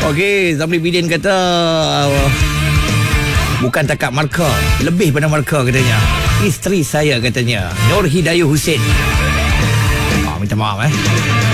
Okey, Zamri Bidin kata bukan takat markah, lebih pada markah katanya. Isteri saya katanya, Nur Hidayah Hussein. Minta maaf